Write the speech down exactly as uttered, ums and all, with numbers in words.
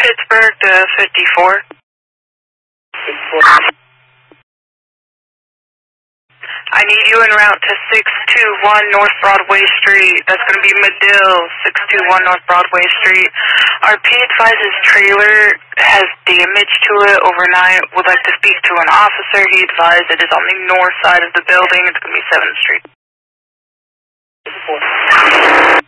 Pittsburgh to fifty-four. I need you en route to six two one North Broadway Street. That's going to be Medill, six two one North Broadway Street. Our P advises trailer has damage to it overnight. Would like to speak to an officer. He advised it is on the north side of the building. It's going to be seventh Street.